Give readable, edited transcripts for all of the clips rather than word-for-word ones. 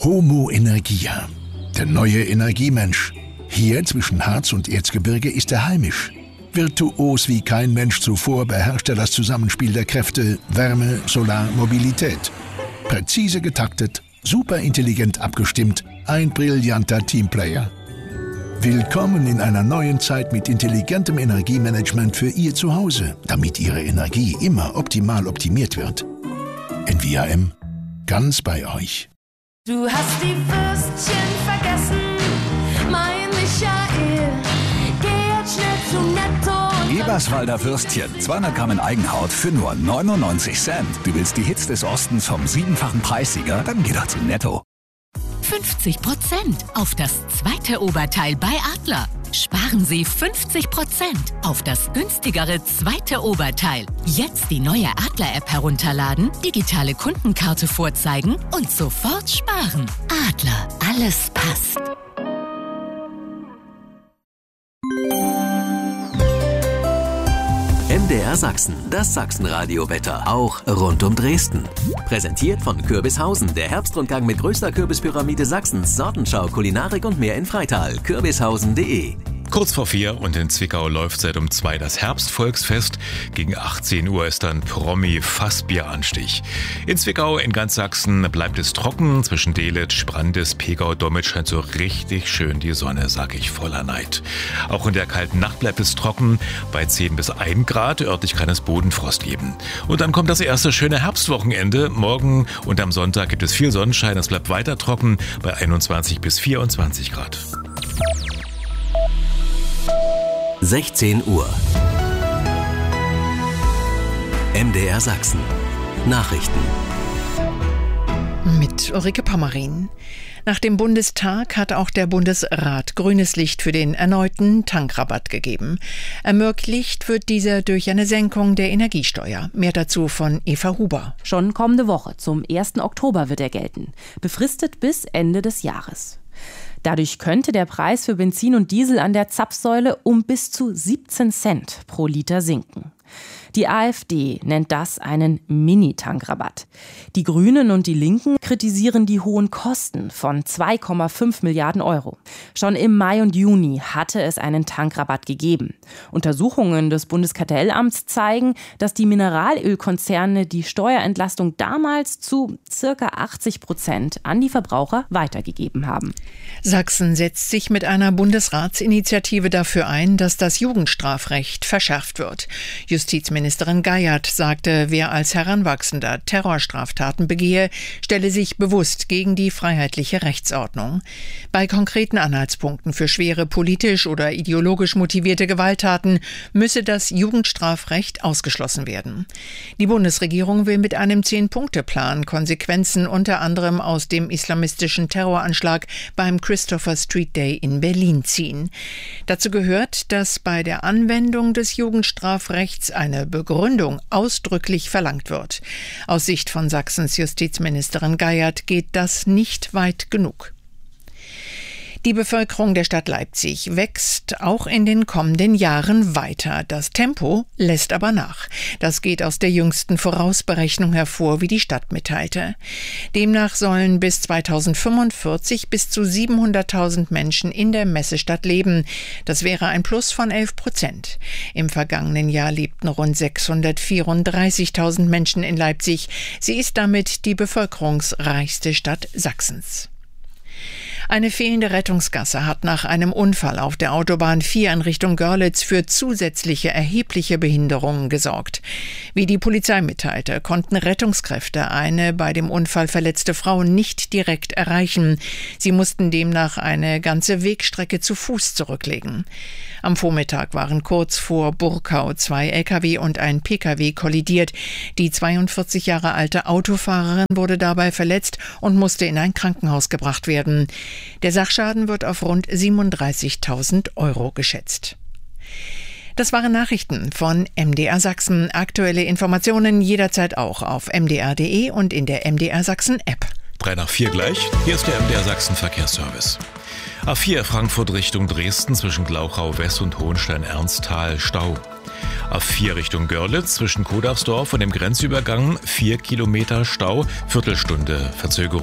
Homo Energia, der neue Energiemensch. Hier zwischen Harz und Erzgebirge ist er heimisch. Virtuos wie kein Mensch zuvor beherrscht er das Zusammenspiel der Kräfte Wärme, Solar, Mobilität. Präzise getaktet, superintelligent abgestimmt, ein brillanter Teamplayer. Willkommen in einer neuen Zeit mit intelligentem Energiemanagement für Ihr Zuhause, damit Ihre Energie immer optimal optimiert wird. NVIM, ganz bei euch. Du hast die Würstchen vergessen, mein Michael. Geh jetzt schnell zu Netto. Eberswalder Würstchen, 200 Gramm in Eigenhaut für nur 99 Cent. Du willst die Hits des Ostens vom 7-fachen Preissieger? Dann geh doch zu Netto. 50% auf das zweite Oberteil bei Adler. Sparen Sie 50% auf das günstigere zweite Oberteil. Jetzt die neue Adler-App herunterladen, digitale Kundenkarte vorzeigen und sofort sparen. Adler, alles passt. MDR Sachsen, das Sachsenradio-Wetter, auch rund um Dresden. Präsentiert von Kürbishausen, der Herbstrundgang mit größter Kürbispyramide Sachsens, Sortenschau, Kulinarik und mehr in Freital. Kürbishausen.de. Kurz vor 4 und in Zwickau läuft seit um 2 das Herbstvolksfest. Gegen 18 Uhr ist dann Promi-Fassbieranstich. In Zwickau, in ganz Sachsen, bleibt es trocken. Zwischen Delitzsch, Brandis, Pegau, Dommitsch scheint so richtig schön die Sonne, sag ich voller Neid. Auch in der kalten Nacht bleibt es trocken. Bei 10 bis 1 Grad, örtlich kann es Bodenfrost geben. Und dann kommt das erste schöne Herbstwochenende. Morgen und am Sonntag gibt es viel Sonnenschein. Es bleibt weiter trocken bei 21 bis 24 Grad. 16 Uhr. MDR Sachsen. Nachrichten. Mit Ulrike Pommerin. Nach dem Bundestag hat auch der Bundesrat grünes Licht für den erneuten Tankrabatt gegeben. Ermöglicht wird dieser durch eine Senkung der Energiesteuer. Mehr dazu von Eva Huber. Schon kommende Woche, zum 1. Oktober, wird er gelten. Befristet bis Ende des Jahres. Dadurch könnte der Preis für Benzin und Diesel an der Zapfsäule um bis zu 17 Cent pro Liter sinken. Die AfD nennt das einen Mini-Tankrabatt. Die Grünen und die Linken kritisieren die hohen Kosten von 2,5 Milliarden Euro. Schon im Mai und Juni hatte es einen Tankrabatt gegeben. Untersuchungen des Bundeskartellamts zeigen, dass die Mineralölkonzerne die Steuerentlastung damals zu ca. 80% an die Verbraucher weitergegeben haben. Sachsen setzt sich mit einer Bundesratsinitiative dafür ein, dass das Jugendstrafrecht verschärft wird. Justizministerin Geiert sagte, wer als Heranwachsender Terrorstraftaten begehe, stelle sich bewusst gegen die freiheitliche Rechtsordnung. Bei konkreten Anhaltspunkten für schwere politisch oder ideologisch motivierte Gewalttaten müsse das Jugendstrafrecht ausgeschlossen werden. Die Bundesregierung will mit einem 10-Punkte-Plan Konsequenzen unter anderem aus dem islamistischen Terroranschlag beim Christopher Street Day in Berlin ziehen. Dazu gehört, dass bei der Anwendung des Jugendstrafrechts eine Begründung ausdrücklich verlangt wird. Aus Sicht von Sachsens Justizministerin Geiert geht das nicht weit genug. Die Bevölkerung der Stadt Leipzig wächst auch in den kommenden Jahren weiter. Das Tempo lässt aber nach. Das geht aus der jüngsten Vorausberechnung hervor, wie die Stadt mitteilte. Demnach sollen bis 2045 bis zu 700.000 Menschen in der Messestadt leben. Das wäre ein Plus von 11%. Im vergangenen Jahr lebten rund 634.000 Menschen in Leipzig. Sie ist damit die bevölkerungsreichste Stadt Sachsens. Eine fehlende Rettungsgasse hat nach einem Unfall auf der Autobahn 4 in Richtung Görlitz für zusätzliche erhebliche Behinderungen gesorgt. Wie die Polizei mitteilte, konnten Rettungskräfte eine bei dem Unfall verletzte Frau nicht direkt erreichen. Sie mussten demnach eine ganze Wegstrecke zu Fuß zurücklegen. Am Vormittag waren kurz vor Burkau 2 Lkw und ein Pkw kollidiert. Die 42 Jahre alte Autofahrerin wurde dabei verletzt und musste in ein Krankenhaus gebracht werden. Der Sachschaden wird auf rund 37.000 Euro geschätzt. Das waren Nachrichten von MDR Sachsen. Aktuelle Informationen jederzeit auch auf mdr.de und in der MDR Sachsen App. 3 nach 4 gleich. Hier ist der MDR Sachsen Verkehrsservice. A4 Frankfurt Richtung Dresden zwischen Glauchau West und Hohenstein-Ernsthal Stau. A4 Richtung Görlitz zwischen Kodachsdorf und dem Grenzübergang 4 Kilometer Stau, Viertelstunde Verzögerung.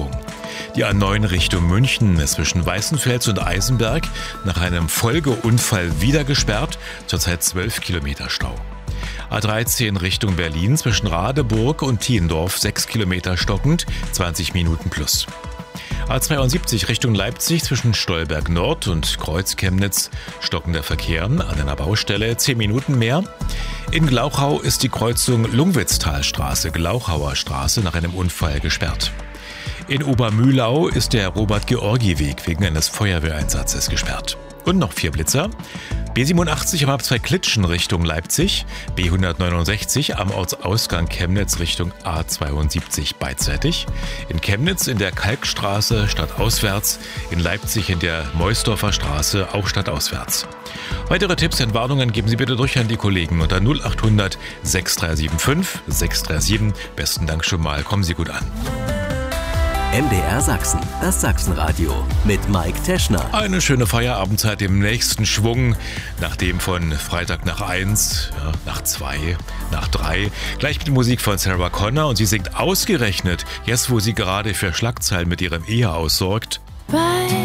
Die A9 Richtung München ist zwischen Weißenfels und Eisenberg nach einem Folgeunfall wieder gesperrt, zurzeit 12 Kilometer Stau. A13 Richtung Berlin zwischen Radeburg und Thiendorf 6 Kilometer stockend, 20 Minuten plus. A72 Richtung Leipzig zwischen Stolberg Nord und Kreuz-Chemnitz stockender Verkehr an einer Baustelle, 10 Minuten mehr. In Glauchau ist die Kreuzung Lungwitztalstraße-Glauchauer Straße nach einem Unfall gesperrt. In Obermühlau ist der Robert-Georgi-Weg wegen eines Feuerwehreinsatzes gesperrt. Und noch 4 Blitzer. B87 am Abzweig Klitschen Richtung Leipzig, B169 am Ortsausgang Chemnitz Richtung A72 beidseitig, in Chemnitz in der Kalkstraße stadtauswärts, in Leipzig in der Meusdorfer Straße auch stadtauswärts. Weitere Tipps und Warnungen geben Sie bitte durch an die Kollegen unter 0800 6375 637. Besten Dank schon mal, kommen Sie gut an. MDR Sachsen, das Sachsenradio mit Mike Teschner. Eine schöne Feierabendzeit im nächsten Schwung, nachdem von Freitag nach 1, nach 2, nach 3, gleich mit Musik von Sarah Connor und sie singt ausgerechnet, jetzt wo sie gerade für Schlagzeilen mit ihrem Ehehaus sorgt. Bye,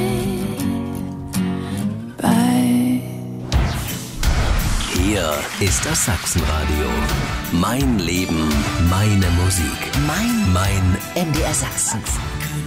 bye. Hier ist das Sachsenradio. Mein Leben, meine Musik. Mein MDR Sachsen.